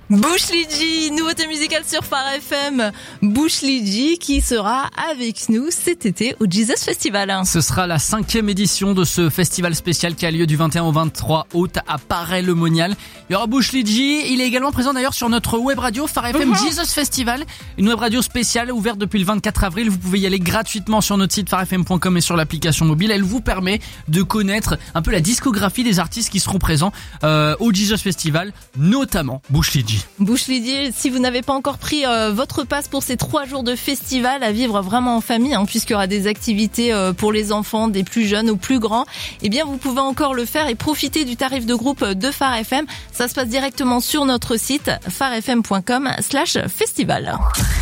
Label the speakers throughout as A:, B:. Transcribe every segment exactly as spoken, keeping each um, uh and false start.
A: Bush Lydie, nouveauté musicale sur Phare F M. Bush Lydie qui sera avec nous cet été au Jesus Festival.
B: Ce sera la cinquième édition de ce festival spécial qui a lieu du vingt et un au vingt-trois août à Paray-le-Monial. Il y aura Bush Lydie, il est également présent d'ailleurs sur notre web radio Phare F M uh-huh. Jesus Festival, une web radio spéciale ouverte depuis le vingt-quatre avril. Vous pouvez y aller gratuitement sur notre site phare f m point com et sur l'application mobile. Elle vous permet de connaître un peu la discographie des artistes qui seront présents euh, au Jesus Festival, notamment Bush Lydie.
A: Bush Lydie, si vous n'avez pas encore pris euh, votre passe pour ces trois jours de festival à vivre vraiment en famille, hein, puisqu'il y aura des activités euh, pour les enfants, des plus jeunes aux plus grands, eh bien vous pouvez encore le faire et profiter du tarif de groupe de Phare F M. Ça se passe directement sur notre site phare f m point com slash festival.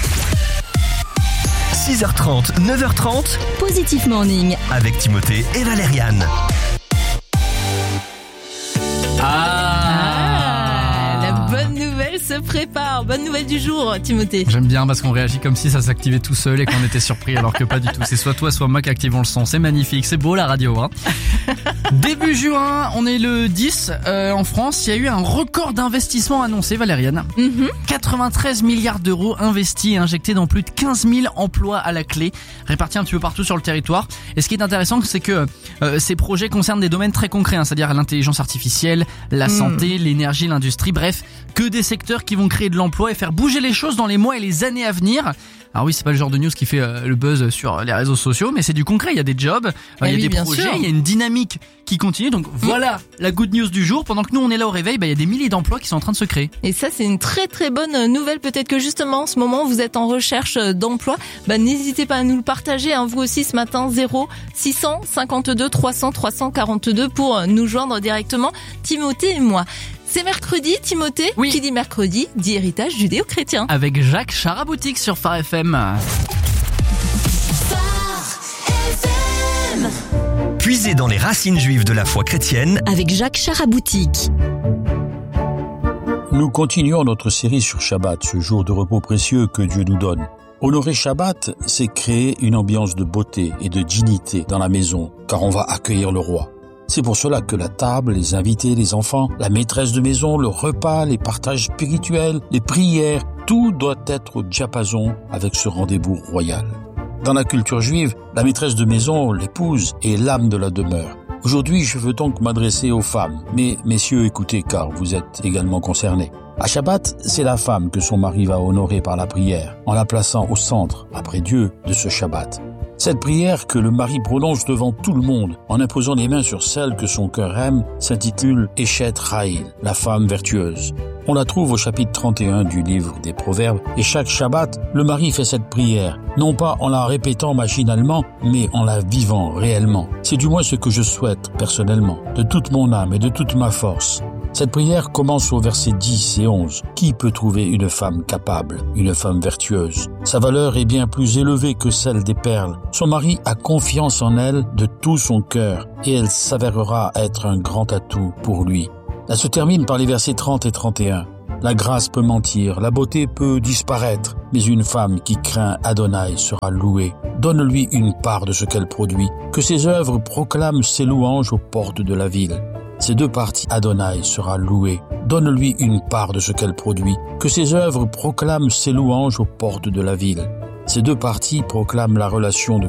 C: six heures trente, neuf heures trente,
D: Positif Morning
C: avec Timothée et Valériane.
A: Ah, la bonne nouvelle se prépare. Bonne nouvelle du jour, Timothée.
B: J'aime bien parce qu'on réagit comme si ça s'activait tout seul et qu'on était surpris alors que pas du tout. C'est soit toi soit moi qui activons le son. C'est magnifique, c'est beau la radio, hein. Début juin, on est le dix euh, en France. Il y a eu un record d'investissement annoncé, Valériane.
A: Mm-hmm.
B: quatre-vingt-treize milliards d'euros investis et injectés dans plus de quinze mille emplois à la clé, répartis un petit peu partout sur le territoire. Et ce qui est intéressant, c'est que euh, ces projets concernent des domaines très concrets, hein, c'est-à-dire l'intelligence artificielle, la mm. santé, l'énergie, l'industrie, bref, que des secteurs qui vont créer de l'emploi et faire bouger les choses dans les mois et les années à venir. Alors oui, c'est pas le genre de news qui fait euh, le buzz sur les réseaux sociaux, mais c'est du concret. Il y a des jobs, euh, il y a
A: oui,
B: des projets,
A: sûr.
B: Il y a une dynamique qui continue. Donc voilà la good news du jour. Pendant que nous on est là au réveil, bah, il y a des milliers d'emplois qui sont en train de se créer.
A: Et ça, c'est une très très bonne nouvelle. Peut-être que justement en ce moment vous êtes en recherche d'emploi. Bah, n'hésitez pas à nous le partager, hein, vous aussi ce matin. Zéro six cent cinquante-deux trois cents trois cent quarante-deux pour nous joindre directement, Timothée et moi. C'est mercredi, Timothée.
B: Oui.
A: Qui dit mercredi dit héritage judéo-chrétien.
B: Avec Jacques Charaboutique sur Phare F M.
C: Puisez dans les racines juives de la foi chrétienne
D: avec Jacques Charaboutique.
E: Nous continuons notre série sur Shabbat, ce jour de repos précieux que Dieu nous donne. Honorer Shabbat, c'est créer une ambiance de beauté et de dignité dans la maison, car on va accueillir le roi. C'est pour cela que la table, les invités, les enfants, la maîtresse de maison, le repas, les partages spirituels, les prières, tout doit être au diapason avec ce rendez-vous royal. Dans la culture juive, la maîtresse de maison, l'épouse, est l'âme de la demeure. Aujourd'hui, je veux donc m'adresser aux femmes. Mais messieurs, écoutez, car vous êtes également concernés. À Shabbat, c'est la femme que son mari va honorer par la prière, en la plaçant au centre, après Dieu, de ce Shabbat. Cette prière que le mari prononce devant tout le monde, en imposant les mains sur celle que son cœur aime, s'intitule Eshet Raïl, la femme vertueuse. On la trouve au chapitre trente et un du livre des Proverbes, et chaque Shabbat, le mari fait cette prière, non pas en la répétant machinalement, mais en la vivant réellement. C'est du moins ce que je souhaite personnellement, de toute mon âme et de toute ma force. Cette prière commence au verset dix et onze. Qui peut trouver une femme capable, une femme vertueuse? Sa valeur est bien plus élevée que celle des perles. Son mari a confiance en elle de tout son cœur et elle s'avérera être un grand atout pour lui. Elle se termine par les versets trente et trente et un. La grâce peut mentir, la beauté peut disparaître, mais une femme qui craint Adonai sera louée. Donne-lui une part de ce qu'elle produit, que ses œuvres proclament ses louanges aux portes de la ville. Ces deux parties, Adonai sera loué. Donne-lui une part de ce qu'elle produit, que ses œuvres proclament ses louanges aux portes de la ville. Ces deux parties proclament la relation de